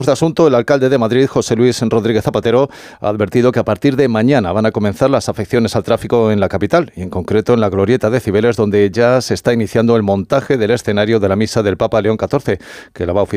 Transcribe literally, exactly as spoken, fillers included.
Este asunto, el alcalde de Madrid, José Luis Rodríguez Zapatero, ha advertido que a partir de mañana van a comenzar las afecciones al tráfico en la capital, y en concreto en la glorieta de Cibeles, donde ya se está iniciando el montaje del escenario de la misa del Papa León catorce, que la va a oficiar